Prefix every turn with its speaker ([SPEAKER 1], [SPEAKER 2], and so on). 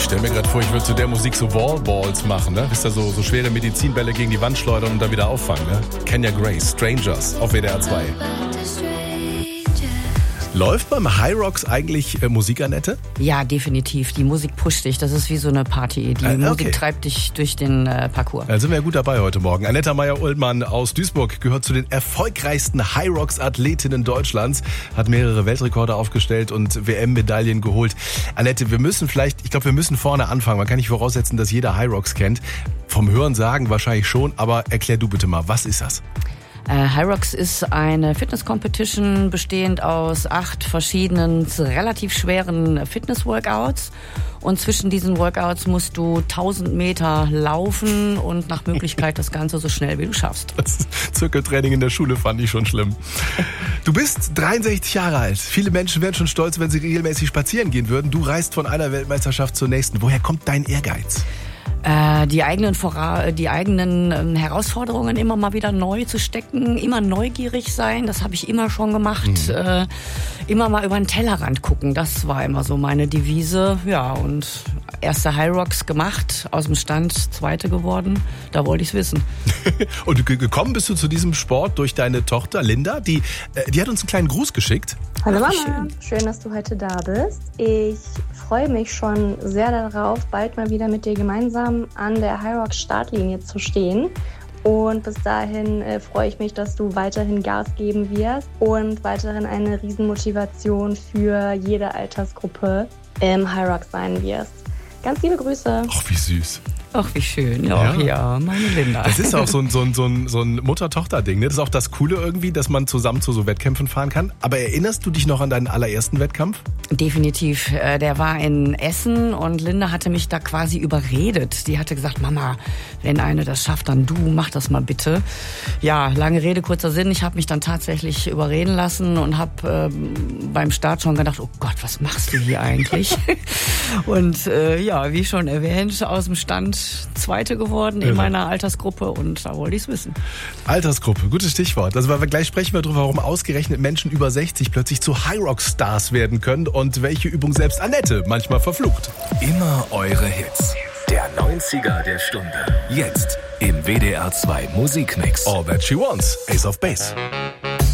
[SPEAKER 1] stelle mir gerade vor, ich würde zu der Musik so Wallballs machen, ne? Wisst ihr, so schwere Medizinbälle gegen die Wand schleudern und dann wieder auffangen, ne? Kenya Grace, Strangers auf WDR 2. Läuft beim High Rocks eigentlich Musik, Annette?
[SPEAKER 2] Ja, definitiv. Die Musik pusht dich. Das ist wie so eine Party. Die Musik treibt dich durch den Parcours.
[SPEAKER 1] Da sind wir ja gut dabei heute Morgen. Annette Meyer-Ullmann aus Duisburg gehört zu den erfolgreichsten High Rocks Athletinnen Deutschlands, hat mehrere Weltrekorde aufgestellt und WM-Medaillen geholt. Annette, wir müssen vorne anfangen. Man kann nicht voraussetzen, dass jeder High Rocks kennt. Vom Hören sagen wahrscheinlich schon, aber erklär du bitte mal, was ist das?
[SPEAKER 2] High Rocks ist eine Fitness-Competition bestehend aus 8 verschiedenen, relativ schweren Fitness-Workouts. Und zwischen diesen Workouts musst du 1000 Meter laufen und nach Möglichkeit das Ganze so schnell wie du schaffst.
[SPEAKER 1] Das Zirkeltraining in der Schule fand ich schon schlimm. Du bist 63 Jahre alt. Viele Menschen wären schon stolz, wenn sie regelmäßig spazieren gehen würden. Du reist von einer Weltmeisterschaft zur nächsten. Woher kommt dein Ehrgeiz?
[SPEAKER 2] Die eigenen Herausforderungen immer mal wieder neu zu stecken, immer neugierig sein, das habe ich immer schon gemacht. Immer mal über den Tellerrand gucken, das war immer so meine Devise. Ja, und erste High Rocks gemacht, aus dem Stand zweite geworden, da wollte ich es wissen.
[SPEAKER 1] Und gekommen bist du zu diesem Sport durch deine Tochter Linda, die hat uns einen kleinen Gruß geschickt.
[SPEAKER 3] Hallo Mama, schön, dass du heute da bist. Ich freue mich schon sehr darauf, bald mal wieder mit dir gemeinsam an der High Rocks Startlinie zu stehen. Und bis dahin freue ich mich, dass du weiterhin Gas geben wirst und weiterhin eine Riesenmotivation für jede Altersgruppe im High Rocks sein wirst. Ganz liebe Grüße.
[SPEAKER 1] Ach, wie süß.
[SPEAKER 2] Ach, wie schön. Ja, meine Linda.
[SPEAKER 1] Das ist auch so ein Mutter-Tochter-Ding, ne? Das ist auch das Coole irgendwie, dass man zusammen zu so Wettkämpfen fahren kann. Aber erinnerst du dich noch an deinen allerersten Wettkampf?
[SPEAKER 2] Definitiv. Der war in Essen und Linda hatte mich da quasi überredet. Die hatte gesagt, Mama, wenn eine das schafft, dann du, mach das mal bitte. Ja, lange Rede, kurzer Sinn. Ich habe mich dann tatsächlich überreden lassen und habe beim Start schon gedacht, oh Gott, was machst du hier eigentlich? Und wie schon erwähnt, aus dem Stand Zweite geworden in meiner Altersgruppe und da wollte ich es wissen.
[SPEAKER 1] Altersgruppe, gutes Stichwort. Also gleich sprechen wir darüber, warum ausgerechnet Menschen über 60 plötzlich zu High-Rock-Stars werden können und welche Übung selbst Annette manchmal verflucht.
[SPEAKER 4] Immer eure Hits. Der 90er der Stunde. Jetzt im WDR 2 Musikmix.
[SPEAKER 1] All That She Wants, Ace of Base.